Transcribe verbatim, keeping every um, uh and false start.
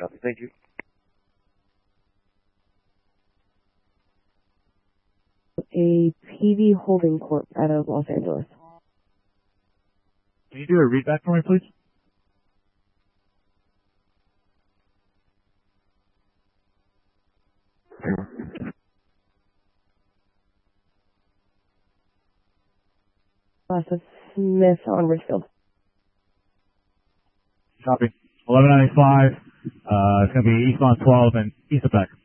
Copy. Thank you. A P V Holding Corp out of Los Angeles. Can you do a readback for me, please? Class of Smith on Richfield. Copy. eleven ninety-five, uh, it's going to be eastbound twelve and east of back.